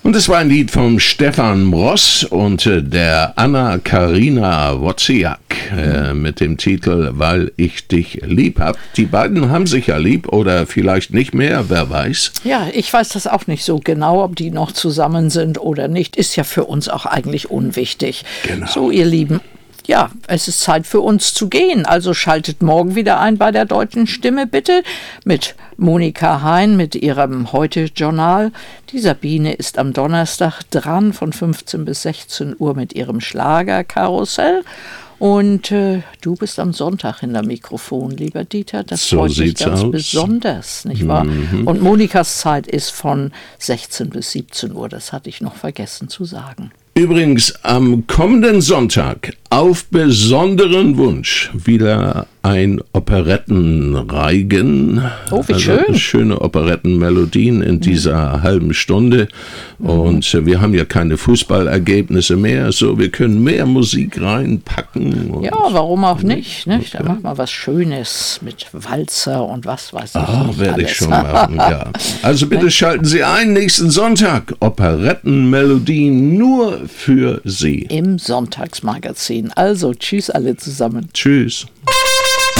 Und es war ein Lied vom Stefan Mross und der Anna-Karina Wozniak mit dem Titel Weil ich dich lieb hab. Die beiden haben sich ja lieb oder vielleicht nicht mehr, wer weiß. Ja, ich weiß das auch nicht so genau, ob die noch zusammen sind oder nicht. Ist ja für uns auch eigentlich unwichtig. Genau. So, ihr Lieben. Ja, es ist Zeit für uns zu gehen. Also schaltet morgen wieder ein bei der Deutschen Stimme, bitte, mit Monika Hein mit ihrem Heute-Journal. Die Sabine ist am Donnerstag dran von 15 bis 16 Uhr mit ihrem Schlagerkarussell. Und du bist am Sonntag in der Mikrofon, lieber Dieter. Das so freut mich ganz aus. besonders, nicht wahr? Und Monikas Zeit ist von 16 bis 17 Uhr. Das hatte ich noch vergessen zu sagen. Übrigens am kommenden Sonntag auf besonderen Wunsch wieder ein Operettenreigen. Oh, wie schön. Schöne Operettenmelodien in dieser halben Stunde. Und wir haben ja keine Fußballergebnisse mehr, so wir können mehr Musik reinpacken. Und ja, warum auch nicht? Ne? Da macht man was Schönes mit Walzer und was weiß ich. Werde ich schon machen, ja. Also bitte schalten Sie ein, nächsten Sonntag. Operettenmelodien nur für Sie. Im Sonntagsmagazin. Also, tschüss alle zusammen. Tschüss.